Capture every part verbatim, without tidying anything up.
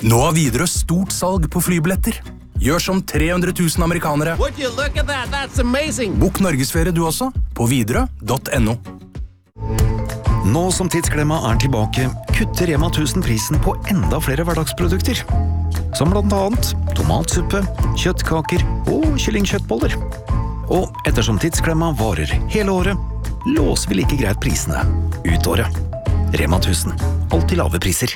Nå har Widerøe stort salg på flybilletter. Gjør som tre hundre tusen amerikanere. Would you look at that? That's amazing. Bok Norgesferie du også, på widerøe punktum no. Nå som Tidsklemma er tilbake, kutter Rema tusen prisen på enda flere hverdagsprodukter. Som blant annet tomatsuppe, kjøttkaker og kyllingkjøttboller. Og ettersom Tidsklemma varer hele året, låser vi like greit prisene ut året. Rema tusen. Alltid lave priser.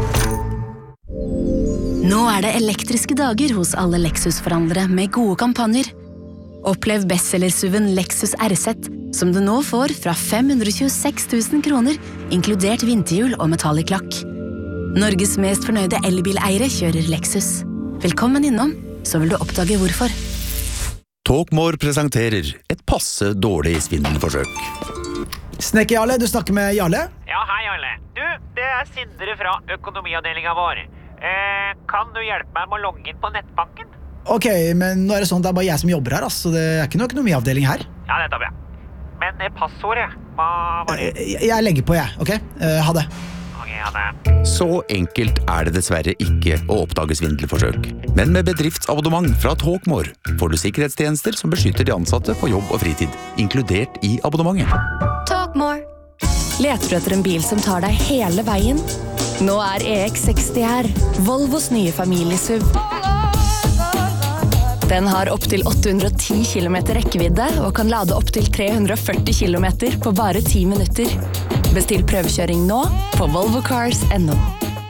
Nå er det elektriske dager hos alle Lexus-forhandlere med gode kampanjer. Opplev bestsellersuven Lexus R Z, som du nå får fra fem hundre tjueseks tusen kroner, inkludert vinterhjul og metallic-lakk. Norges mest fornøyde elbileiere kjører Lexus. Velkommen innom, så vil du oppdage hvorfor. Talkmore presenterer et passe dårlig svindelforsøk. Snekker Jarle, du snakker med Jarle? Ja, hei Jarle. Du, det er Sindre fra økonomiavdelingen vår. Eh, kan du hjelpe meg med å logge inn på nettbanken? Ok, men nå er det sånn at det er bare jeg som jobber her, så det er ikke noen økonomiavdeling her. Ja, det tar bra. Men eh, passordet, hva var det? Jeg, jeg legger på, jeg, ok? Uh, ha det. Ok, ha det. Så enkelt er det dessverre ikke å oppdage svindelforsøk. Men med bedriftsabonnement fra Talkmore får du sikkerhetstjenester som beskytter de ansatte på jobb og fritid, inkludert i abonnementet. Talkmore. Leter du etter en bil som tar deg hele veien? Nå er E X seksti her, Volvos nye familiesuv. Den har opp til åtte hundre og ti kilometer rekkevidde og kan lade opp til tre hundre og førti kilometer på bare ti minutter. Bestill prøvekjøring nå på volvo cars punktum no.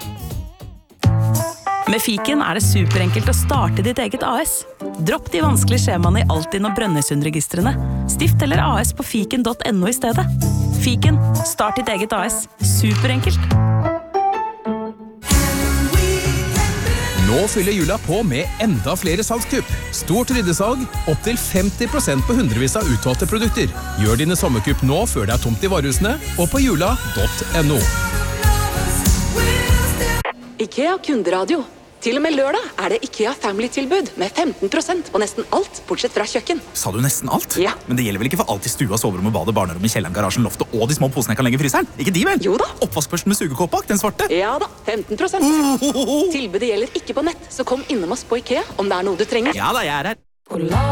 Med Fiken er det superenkelt å starte ditt eget A S. Dropp de vanskelige skjemaene i Altinn og Brønnøysundregistrene. Stift eller A S på fiken punktum no i stedet. Fiken, start ditt eget A S. Superenkelt. Nå fyller jula på med enda flere salgskupp. Stort ryddesalg, opp til femti prosent på hundrevis av utvalgte produkter. Gjør dine sommerkupp nå før det er tomt i varehusene, og på jula punktum no. IKEA kunderadio. Til og med lørdag er det IKEA Family-tilbud med femten prosent på nesten alt, bortsett fra kjøkken. Sa du nesten alt? Ja. Men det gjelder vel ikke for alt i stua, soverommet, badet, barnerommet, kjelleren, garasjen, loftet og de små posene jeg kan legge i fryseren? Ikke de vel? Jo da. Oppvaskbørsten med sugekopp bak, den svarte? Ja da, femten prosent. Oh, oh, oh. Tilbudet gjelder ikke på nett, så kom innom oss på IKEA om det er noe du trenger. Ja da, jeg er her.